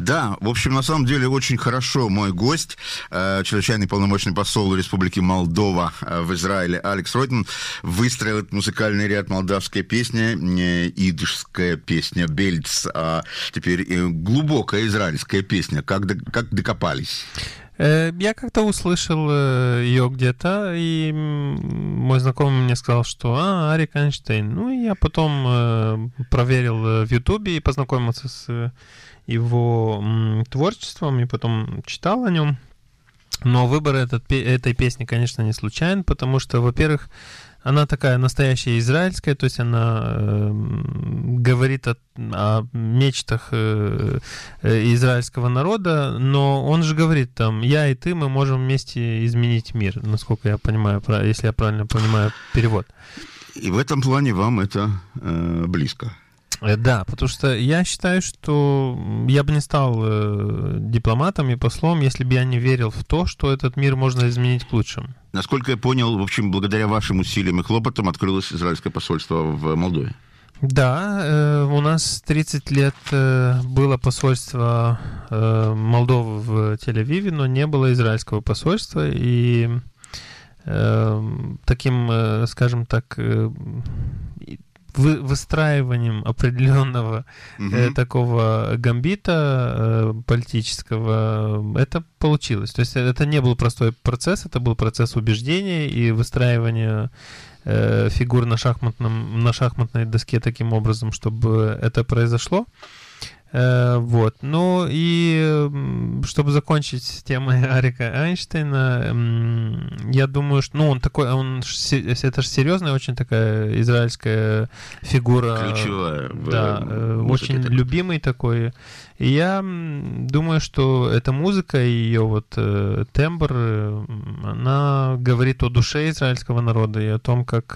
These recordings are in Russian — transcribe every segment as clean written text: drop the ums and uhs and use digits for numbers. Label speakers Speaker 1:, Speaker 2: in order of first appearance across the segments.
Speaker 1: Да, в общем, на самом деле очень хорошо мой гость, чрезвычайный полномочный посол Республики Молдова в Израиле Алекс Ройтман, выстроил этот музыкальный ряд «Молдавская песня», идышская песня «Бельц», а теперь глубокая израильская песня. Как докопались?
Speaker 2: Я как-то услышал ее где-то, и мой знакомый мне сказал, что Арик Эйнштейн. Ну, и я потом проверил в Ютубе и познакомился с его творчеством, и потом читал о нем. Но выбор этой песни, конечно, не случайен, потому что, во-первых, она такая настоящая израильская, то есть она говорит о мечтах израильского народа, но он же говорит там: я и ты, мы можем вместе изменить мир, насколько я понимаю, если я правильно понимаю перевод.
Speaker 1: И в этом плане вам это близко.
Speaker 2: Да, потому что я считаю, что я бы не стал дипломатом и послом, если бы я не верил в то, что этот мир можно изменить к лучшему.
Speaker 1: Насколько я понял, в общем, благодаря вашим усилиям и хлопотам открылось израильское посольство в Молдове.
Speaker 2: Да, у нас 30 лет было посольство Молдовы в Тель-Авиве, но не было израильского посольства, и таким, скажем так, выстраиванием определенного такого гамбита политического это получилось. То есть это не был простой процесс, это был процесс убеждения и выстраивания фигур на шахматной доске таким образом, чтобы это произошло. Вот. Ну и чтобы закончить с темой Арика Эйнштейна, я думаю, что это же серьезная очень такая израильская фигура.
Speaker 1: Ключевая.
Speaker 2: Да, очень любимый такой. И я думаю, что эта музыка и ее вот тембр, она говорит о душе израильского народа и о том, как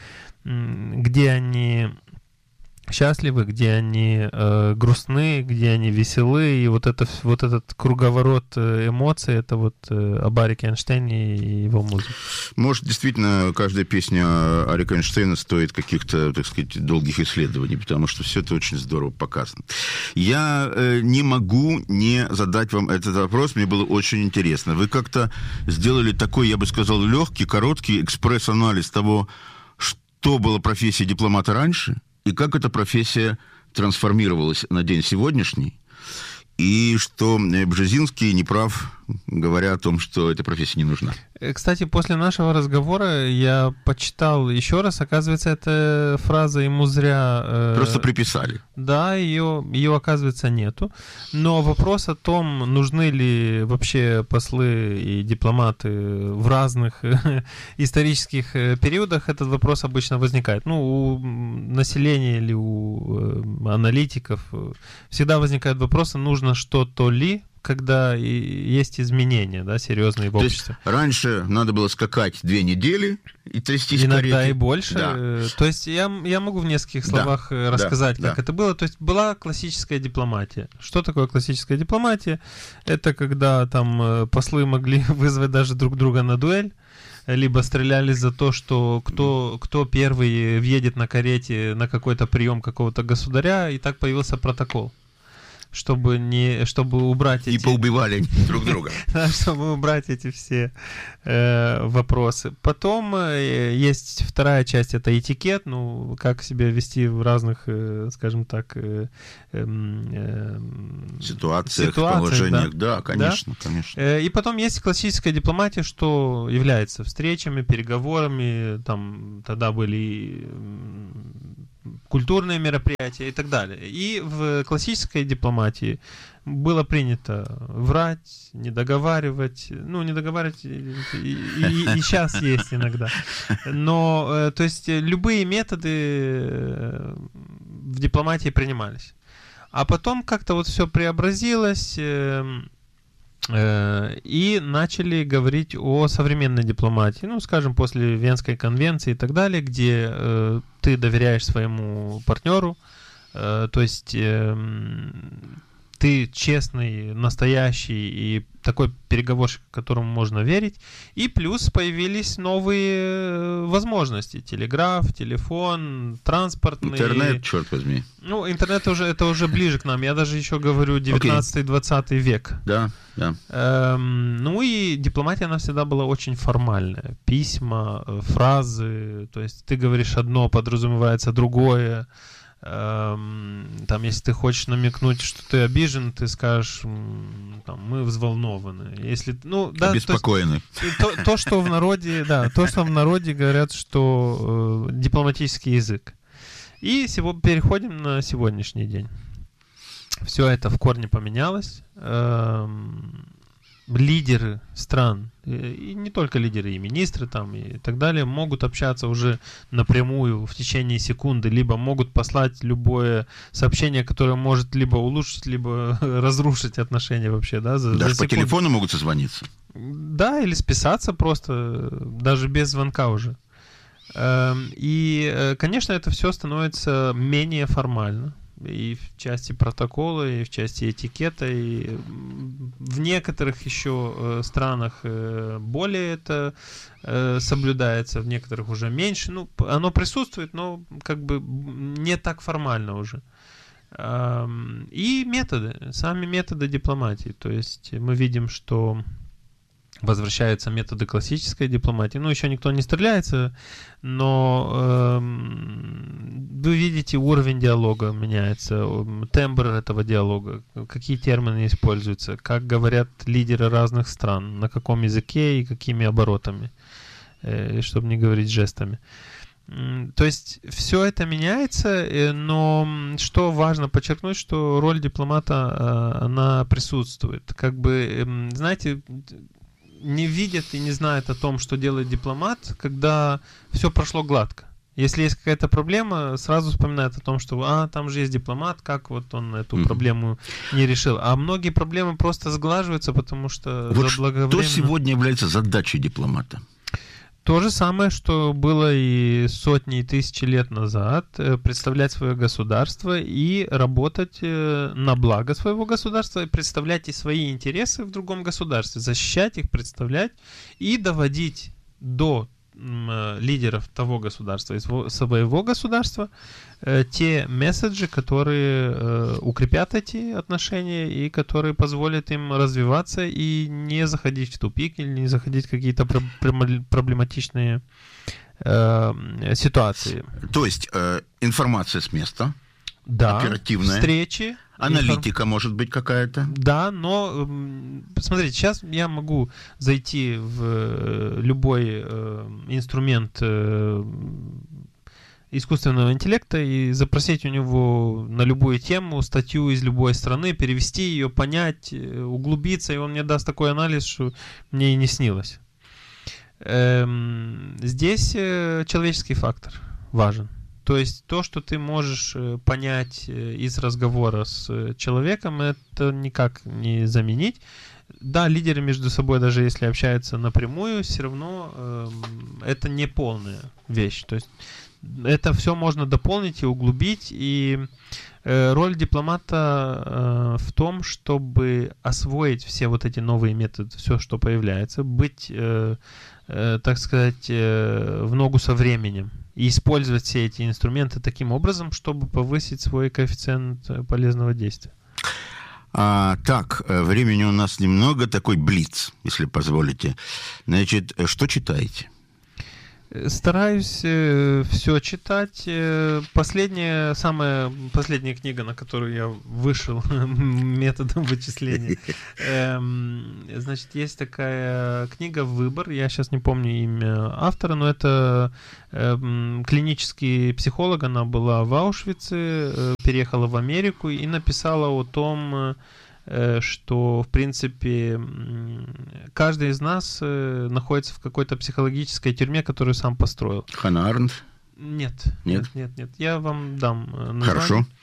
Speaker 2: где они счастливы, где они грустны, где они веселы, и вот этот круговорот эмоций, это вот об Арике Эйнштейне и его музыке.
Speaker 1: Может, действительно, каждая песня Арика Эйнштейна стоит каких-то, так сказать, долгих исследований, потому что все это очень здорово показано. Я не могу не задать вам этот вопрос, мне было очень интересно. Вы как-то сделали такой, я бы сказал, легкий, короткий экспресс-анализ того, что была профессия дипломата раньше, и как эта профессия трансформировалась на день сегодняшний, и что Бжезинский не прав, говоря о том, что эта профессия не нужна.
Speaker 2: Кстати, после нашего разговора я почитал еще раз. Оказывается, эта фраза ему зря...
Speaker 1: Просто приписали.
Speaker 2: Да, ее, оказывается, нету. Но вопрос о том, нужны ли вообще послы и дипломаты в разных исторических периодах, этот вопрос обычно возникает. Ну, у населения или у аналитиков всегда возникает вопрос, нужно что-то ли, когда есть изменения, да, серьезные в обществе.
Speaker 1: То есть раньше надо было скакать 2 недели и трястись в карете.
Speaker 2: Иногда и больше. Да. То есть я могу в нескольких словах рассказать, как это было. То есть была классическая дипломатия. Что такое классическая дипломатия? Это когда там послы могли вызвать даже друг друга на дуэль, либо стрелялись за то, что кто первый въедет на карете на какой-то прием какого-то государя, и так появился протокол. Чтобы убрать
Speaker 1: и поубивали друг друга.
Speaker 2: Чтобы убрать эти все вопросы. Потом есть вторая часть, это этикет, как себя вести в разных, скажем так,
Speaker 1: ситуациях, положениях. Да, конечно, конечно.
Speaker 2: И потом есть классическая дипломатия, что является встречами, переговорами, там тогда были культурные мероприятия и так далее. И в классической дипломатии было принято врать, не договаривать и сейчас есть иногда. Но, то есть, любые методы в дипломатии принимались. А потом как-то вот все преобразилось, и начали говорить о современной дипломатии, скажем, после Венской конвенции и так далее, где ты доверяешь своему партнеру, то есть ты ты честный, настоящий и такой переговорщик, которому можно верить. И плюс появились новые возможности. Телеграф, телефон, транспортный.
Speaker 1: Интернет, черт возьми.
Speaker 2: Ну, интернет это уже ближе к нам. Я даже еще говорю 19-20 век.
Speaker 1: Да, да.
Speaker 2: Ну и дипломатия, она всегда была очень формальная. Письма, фразы. То есть ты говоришь одно, подразумевается другое. Там, если ты хочешь намекнуть, что ты обижен, ты скажешь, там, мы взволнованы. Если, ну, да,
Speaker 1: обеспокоены.
Speaker 2: То, что в народе, да, то, что в народе говорят, что дипломатический язык. И переходим на сегодняшний день. Все это в корне поменялось. Лидеры стран, и не только лидеры, и министры там, и так далее, могут общаться уже напрямую в течение секунды, либо могут послать любое сообщение, которое может либо улучшить, либо разрушить отношения вообще, да,
Speaker 1: даже по телефону могут созвониться.
Speaker 2: Да, или списаться просто, даже без звонка уже. И, конечно, это все становится менее формально. И в части протокола, и в части этикета, и в некоторых еще странах более это соблюдается, в некоторых уже меньше. Ну, оно присутствует, но как бы не так формально уже. И методы, сами методы дипломатии. То есть мы видим, что возвращаются методы классической дипломатии. Ну, еще никто не стреляется, но вы видите, уровень диалога меняется, тембр этого диалога, какие термины используются, как говорят лидеры разных стран, на каком языке и какими оборотами, чтобы не говорить жестами. То есть все это меняется, но что важно подчеркнуть, что роль дипломата, она присутствует. Как бы, знаете, не видят и не знают о том, что делает дипломат, когда все прошло гладко. Если есть какая-то проблема, сразу вспоминают о том, что там же есть дипломат, как вот он эту проблему не решил. А многие проблемы просто сглаживаются, потому что
Speaker 1: вот
Speaker 2: заблаговременно...
Speaker 1: Что сегодня является задачей дипломата?
Speaker 2: То же самое, что было и сотни и тысячи лет назад, представлять свое государство и работать на благо своего государства, и представлять и свои интересы в другом государстве, защищать их, представлять и доводить до лидеров того государства и своего государства те месседжи, которые укрепят эти отношения и которые позволят им развиваться и не заходить в тупик или не заходить в какие-то проблематичные ситуации.
Speaker 1: То есть информация с места,
Speaker 2: да,
Speaker 1: оперативная,
Speaker 2: встречи,
Speaker 1: аналитика может быть какая-то.
Speaker 2: Да, но смотрите, сейчас я могу зайти в любой инструмент искусственного интеллекта и запросить у него на любую тему статью из любой страны, перевести ее, понять, углубиться, и он мне даст такой анализ, что мне и не снилось. Здесь человеческий фактор важен. То есть то, что ты можешь понять из разговора с человеком, это никак не заменить. Да, лидеры между собой, даже если общаются напрямую, все равно это не полная вещь. То есть это все можно дополнить и углубить. И роль дипломата в том, чтобы освоить все вот эти новые методы, все, что появляется, быть, так сказать, в ногу со временем. И использовать все эти инструменты таким образом, чтобы повысить свой коэффициент полезного действия.
Speaker 1: Так, времени у нас немного, такой блиц, если позволите. Значит, что читаете?
Speaker 2: Стараюсь все читать. Самая последняя книга, на которую я вышел методом вычисления. Значит, есть такая книга «Выбор». Я сейчас не помню имя автора, но это клинический психолог. Она была в Аушвице, переехала в Америку и написала о том, что, в принципе, каждый из нас находится в какой-то психологической тюрьме, которую сам построил.
Speaker 1: Ханна Аренд?
Speaker 2: Нет. Я вам дам название.
Speaker 1: Хорошо.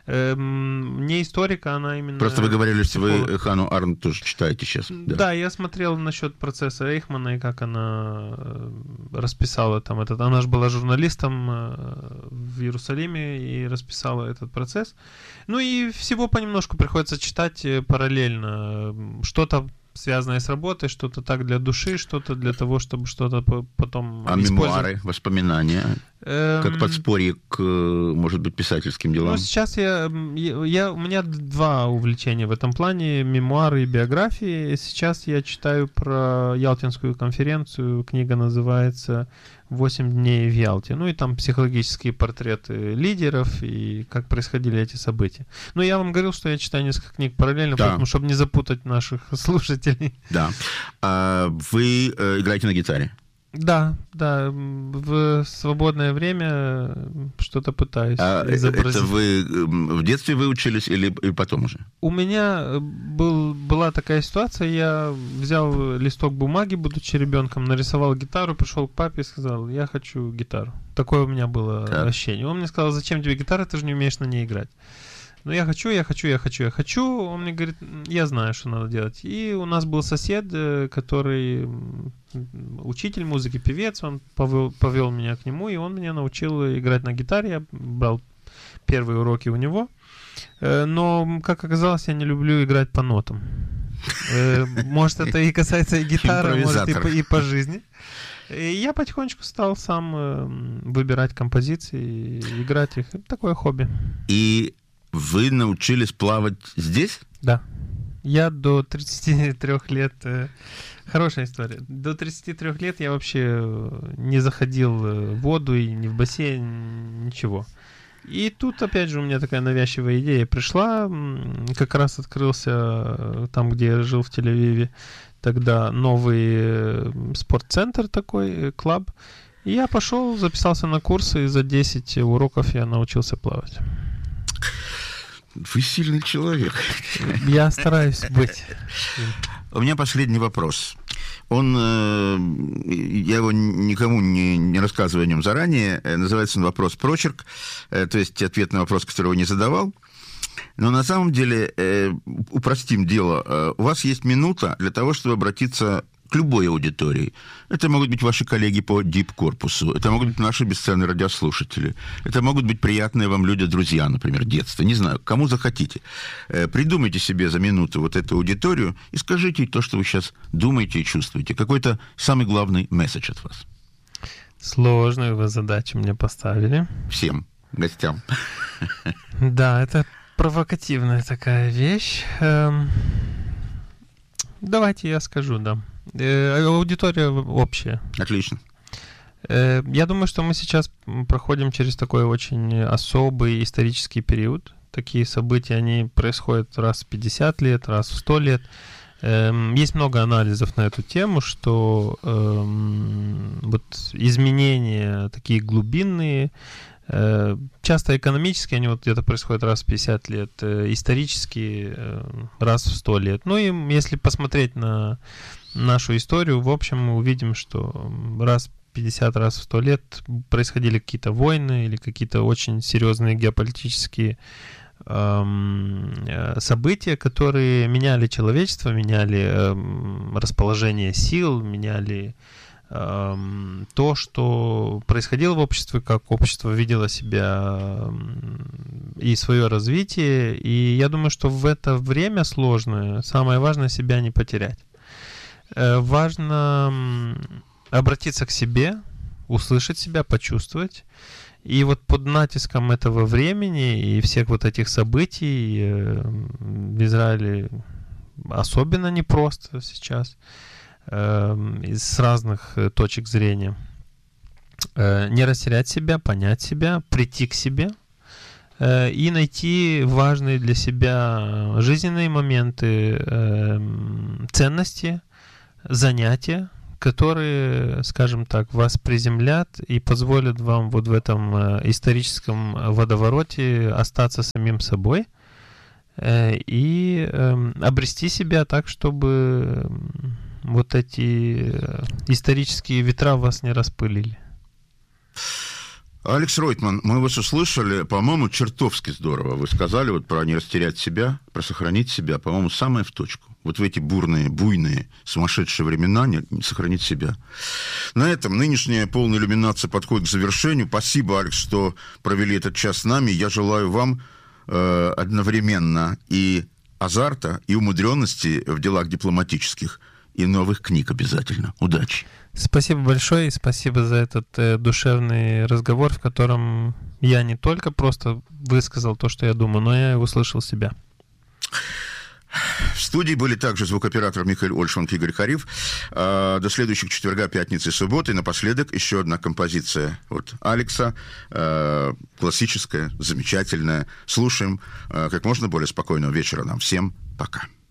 Speaker 2: Не историка, она именно...
Speaker 1: Просто вы говорили,
Speaker 2: психолог.
Speaker 1: что вы Ханну Аренд тоже читаете сейчас.
Speaker 2: Да, я смотрел насчет процесса Эйхмана и как она расписала там этот... Она же была журналистом в Иерусалиме и расписала этот процесс. Ну и всего понемножку приходится читать параллельно. Что-то связанное с работой, что-то так для души, что-то для того, чтобы что-то потом использовать.
Speaker 1: Мемуары, воспоминания, как подспорье к, может быть, писательским делам?
Speaker 2: Ну, сейчас у меня два увлечения в этом плане, мемуары и биографии. Сейчас я читаю про Ялтинскую конференцию, книга называется «8 дней в Ялте». Ну и там психологические портреты лидеров и как происходили эти события. Но я вам говорил, что я читаю несколько книг параллельно,
Speaker 1: да.
Speaker 2: поэтому, чтобы не запутать наших слушателей.
Speaker 1: Да. А вы играете на гитаре?
Speaker 2: Да, в свободное время что-то пытаюсь изобразить.
Speaker 1: Это вы в детстве выучились или и потом уже?
Speaker 2: У меня была такая ситуация, я взял листок бумаги, будучи ребенком, нарисовал гитару, пришел к папе и сказал, я хочу гитару. Такое у меня было ощущение. Он мне сказал, зачем тебе гитара, ты же не умеешь на ней играть. Но я хочу. Он мне говорит, я знаю, что надо делать. И у нас был сосед, который учитель музыки, певец, он повел меня к нему, и он меня научил играть на гитаре. Я брал первые уроки у него. Но, как оказалось, я не люблю играть по нотам. Может, это и касается и гитары, может, и по жизни. И я потихонечку стал сам выбирать композиции и играть их. Это такое хобби.
Speaker 1: И вы научились плавать здесь?
Speaker 2: Да. Я до 33 лет... Хорошая история. До 33 лет я вообще не заходил в воду и не в бассейн, ничего. И тут, опять же, у меня такая навязчивая идея пришла. Как раз открылся там, где я жил в Тель-Авиве, тогда новый спортцентр такой, клуб. И я пошел, записался на курсы, и за 10 уроков я научился плавать.
Speaker 1: Вы сильный человек.
Speaker 2: Я стараюсь быть.
Speaker 1: У меня последний вопрос. Я его никому не рассказываю о нем заранее. Называется он «Вопрос-прочерк», то есть ответ на вопрос, который я не задавал. Но на самом деле, упростим дело, у вас есть минута для того, чтобы обратиться к любой аудитории. Это могут быть ваши коллеги по дип-корпусу, это могут быть наши бесценные радиослушатели, это могут быть приятные вам люди, друзья, например, детства, не знаю, кому захотите. Придумайте себе за минуту вот эту аудиторию и скажите то, что вы сейчас думаете и чувствуете. Какой-то самый главный месседж от вас.
Speaker 2: Сложную вы задачу мне поставили.
Speaker 1: Всем гостям.
Speaker 2: Да, это провокативная такая вещь. Давайте я скажу, да. Аудитория общая.
Speaker 1: Отлично.
Speaker 2: Я думаю, что мы сейчас проходим через такой очень особый исторический период. Такие события, они происходят раз в 50 лет, раз в 100 лет. Есть много анализов на эту тему, что вот изменения такие глубинные, часто экономические, они вот где-то происходят раз в 50 лет, исторические раз в 100 лет. Ну и если посмотреть на нашу историю, в общем, мы увидим, что раз в 50, раз в 100 лет происходили какие-то войны или какие-то очень серьезные геополитические события, которые меняли человечество, меняли расположение сил, меняли то, что происходило в обществе, как общество видело себя и свое развитие. И я думаю, что в это время сложное самое важное — себя не потерять. Важно обратиться к себе, услышать себя, почувствовать. И вот под натиском этого времени и всех вот этих событий в Израиле особенно непросто сейчас, с разных точек зрения. Не растерять себя, понять себя, прийти к себе и найти важные для себя жизненные моменты, ценности, занятия, которые, скажем так, вас приземлят и позволят вам вот в этом историческом водовороте остаться самим собой и обрести себя так, чтобы вот эти исторические ветра вас не распылили.
Speaker 1: Алекс Ройтман, мы вас услышали, по-моему, чертовски здорово. Вы сказали вот про не растерять себя, про сохранить себя, по-моему, самое в точку. Вот в эти бурные, буйные, сумасшедшие времена не сохранить себя. На этом нынешняя полная иллюминация подходит к завершению. Спасибо, Алекс, что провели этот час с нами. Я желаю вам одновременно и азарта, и умудренности в делах дипломатических, и новых книг обязательно. Удачи.
Speaker 2: Спасибо большое, и спасибо за этот душевный разговор, в котором я не только просто высказал то, что я думаю, но я и услышал себя.
Speaker 1: В студии были также звукооператор Михаил Ольшанг и Игорь Хариф. До следующих четверга, пятницы и субботы. И напоследок еще одна композиция от Алекса. Классическая, замечательная. Слушаем. Как можно более спокойного вечера нам. Всем пока.